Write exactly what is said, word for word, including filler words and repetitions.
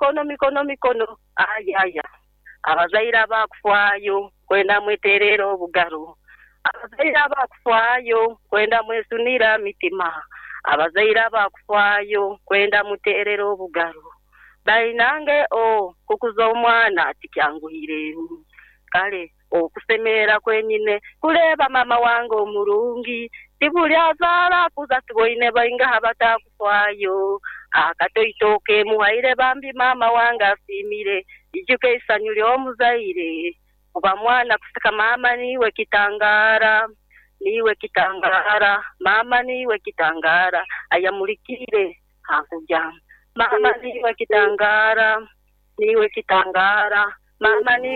mikono mikono mikono ayaya abazaira bakufwayo kwenda mweterero bugaro abazaira bakufwayo kwenda mwesunira mitima abazaira bakufwayo kwenda muterero bugaro bainange o kukuza omwana tikyanguhire kale okusemera kwenyine kuleba mama wange omurungi tibuli azala kuza tuboine bainga habatakufwayo akatoitoke muhaire bambi mama wange asimire ijuke isanyuli omuzaire kuba mwana kusika mama niwe kitangara niwe kitangara mama niwe kitangara ayamulikire hakuja mama niwe kitangara niwe kitangara mama niwe